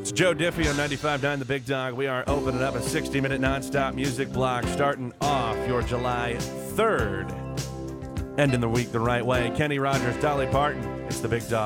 It's Joe Diffie on 95.9 The Big Dog. We are opening up a 60-minute nonstop music block, starting off your July 3rd. Ending the week the right way. Kenny Rogers, Dolly Parton. It's The Big Dog.